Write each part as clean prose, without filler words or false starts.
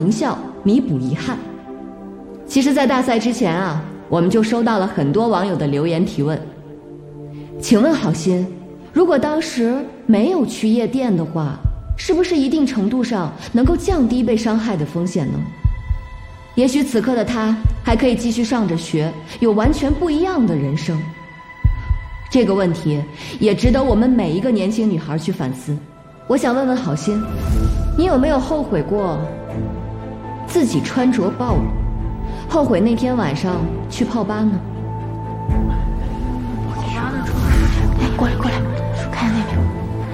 成效，弥补遗憾。其实在大赛之前啊，我们就收到了很多网友的留言提问，请问郝鑫，如果当时没有去夜店的话，是不是一定程度上能够降低被伤害的风险呢？也许此刻的他还可以继续上着学，有完全不一样的人生。这个问题也值得我们每一个年轻女孩去反思。我想问问郝鑫，你有没有后悔过自己穿着暴露，后悔那天晚上去泡吧呢？ 哎，过来，看那边。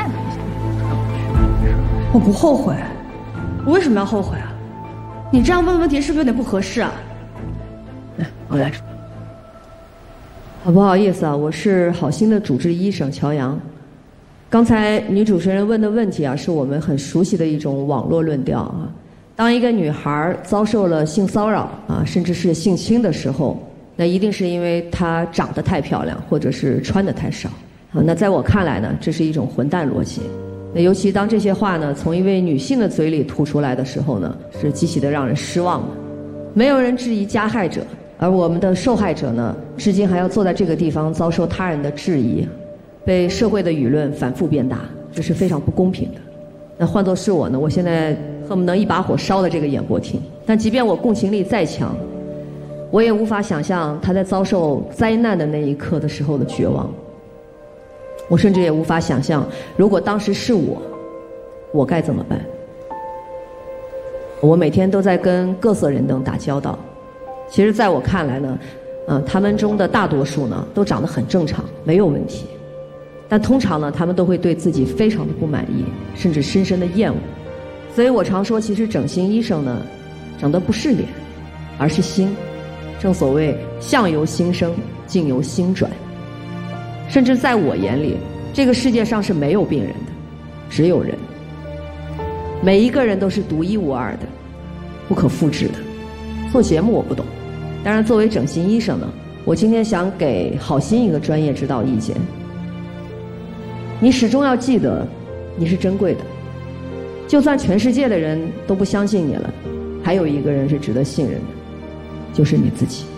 我不后悔，我为什么要后悔啊？你这样问问题是不是有点不合适啊？我来。 不好意思啊，我是郝鑫的主治医生乔阳。刚才女主持人问的问题啊，是我们很熟悉的一种网络论调啊。当一个女孩遭受了性骚扰啊，甚至是性侵的时候，那一定是因为她长得太漂亮，或者是穿得太少啊。那在我看来呢，这是一种混蛋逻辑。那尤其当这些话呢从一位女性的嘴里吐出来的时候呢，是极其的让人失望的。没有人质疑加害者，而我们的受害者呢，至今还要坐在这个地方遭受他人的质疑，被社会的舆论反复鞭打，这是非常不公平的。那换作是我呢，我现在恨不能一把火烧了这个演播厅。但即便我共情力再强，我也无法想象他在遭受灾难的那一刻的时候的绝望。我甚至也无法想象，如果当时是我该怎么办。我每天都在跟各色人等打交道，其实在我看来呢，他们中的大多数呢都长得很正常，没有问题。但通常呢，他们都会对自己非常的不满意，甚至深深的厌恶。所以我常说，其实整形医生呢，长得不是脸，而是心。正所谓相由心生，境由心转。甚至在我眼里，这个世界上是没有病人的，只有人。每一个人都是独一无二的，不可复制的。做节目我不懂，当然作为整形医生呢，我今天想给郝鑫一个专业指导意见。你始终要记得，你是珍贵的。就算全世界的人都不相信你了，还有一个人是值得信任的，就是你自己。